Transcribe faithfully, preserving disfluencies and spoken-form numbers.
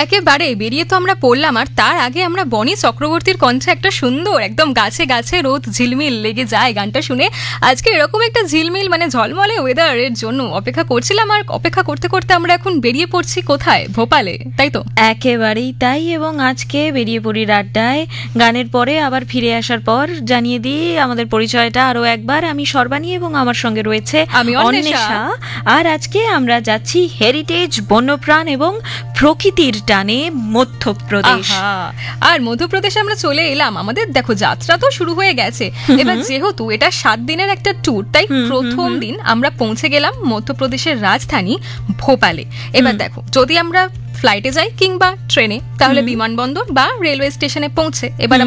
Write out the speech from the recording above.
একেবারে বেরিয়ে তো আমরা পড়লাম, আর তার আগে আমরা বনি চক্রবর্তীর কণ্ঠে একটা সুন্দর একদম গাছে গাছে রোদ ঝিলমিল লেগে যায় গানটা শুনে আজকে এরকম একটা ঝিলমিল মানে ঝলমলে ওয়েদারের জন্য অপেক্ষা করছিলাম। আর অপেক্ষা করতে করতে আমরা এখন বেরিয়ে পড়ছি কোথায়? ভোপালে, তাই তো? একেবারেই তাই। এবং আজকে বেরিয়ে পড়ি আড্ডায়। গানের পরে আবার ফিরে আসার পর জানিয়ে দিই আমাদের পরিচয়টা আরো একবার। আমি সর্বাণী এবং আমার সঙ্গে রয়েছে আমি অন্বেষা। আর আজকে আমরা যাচ্ছি হেরিটেজ, বন্যপ্রাণ এবং প্রকৃতির টানে মধ্যপ্রদেশ। আর মধ্যপ্রদেশে আমরা চলে এলাম। আমাদের দেখো যাত্রা তো শুরু হয়ে গেছে। এবার যেহেতু এটা সাত দিনের একটা ট্যুর, তাই প্রথম দিন আমরা পৌঁছে গেলাম মধ্যপ্রদেশের রাজধানী ভোপালে। এবার দেখো, যদি আমরা ফ্লাইটে যাই কিংবা ট্রেনে, তাহলে বিমানবন্দর বা রেলওয়ে স্টেশনে পৌঁছে এবার